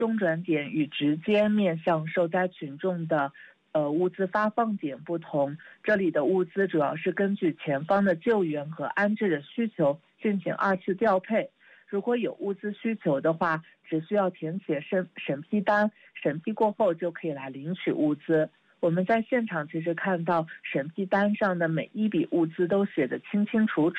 中转点与直接面向受灾群众的物资发放点不同，这里的物资主要是根据前方的救援和安置的需求进行2次调配。如果有物资需求的话，只需要填写审批单，审批过后就可以来领取物资。我们在现场其实看到审批单上的每一笔物资都写得清清楚楚，